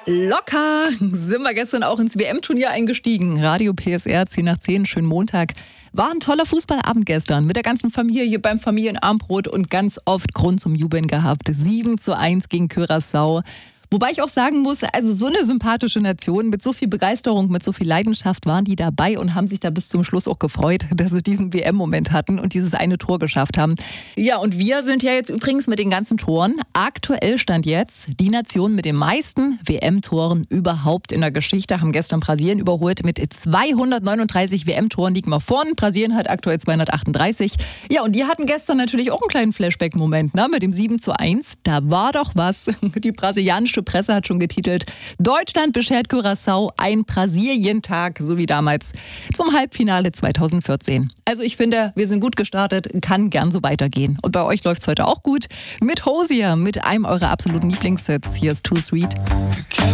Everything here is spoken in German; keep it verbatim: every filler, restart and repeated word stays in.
Locker sind wir gestern auch ins W M-Turnier eingestiegen. Radio P S R, zehn nach zehn, schönen Montag. War ein toller Fußballabend gestern mit der ganzen Familie beim Familienabendbrot und ganz oft Grund zum Jubeln gehabt. sieben zu eins gegen Curaçao. Wobei ich auch sagen muss, also so eine sympathische Nation mit so viel Begeisterung, mit so viel Leidenschaft waren die dabei und haben sich da bis zum Schluss auch gefreut, dass sie diesen W M-Moment hatten und dieses eine Tor geschafft haben. Ja, und wir sind ja jetzt übrigens mit den ganzen Toren, aktuell stand jetzt, die Nation mit den meisten W M-Toren überhaupt in der Geschichte, haben gestern Brasilien überholt mit zweihundertneununddreißig W M-Toren, liegen wir vorn. Brasilien hat aktuell zweihundertachtunddreißig. Ja, und die hatten gestern natürlich auch einen kleinen Flashback-Moment, ne, mit dem sieben zu eins. Da war doch was. Die brasilianische Presse hat schon getitelt, Deutschland beschert Curaçao ein Brasilientag, so wie damals zum Halbfinale zweitausendvierzehn. Also ich finde, wir sind gut gestartet, kann gern so weitergehen. Und bei euch läuft es heute auch gut. Mit Hosier, mit einem eurer absoluten Lieblingssets. Hier ist Too Sweet.